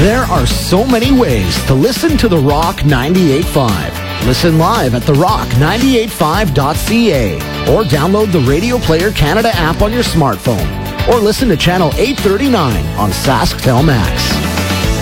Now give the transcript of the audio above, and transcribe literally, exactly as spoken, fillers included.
There are so many ways to listen to The Rock ninety-eight point five. Listen live at the rock ninety-eight point five dot c a or download the Radio Player Canada app on your smartphone or listen to Channel eight thirty-nine on SaskTel Max.